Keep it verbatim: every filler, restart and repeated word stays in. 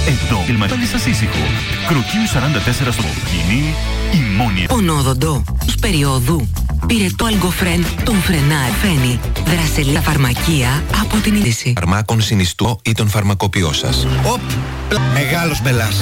Εδώ, πάλι σας ήσυχο. Κροκίου σαράντα τέσσερα στο Γινή, η μόνη. Ονόδοντο, τους περιόδου. Πυρετό Αλγκοφρέν, τον φρενάρ φαίνει. Δρασελία φαρμακεία από την είδηση. Φαρμάκων συνιστού ή τον φαρμακοποιό σας. Οπ, μεγάλος μπελάς.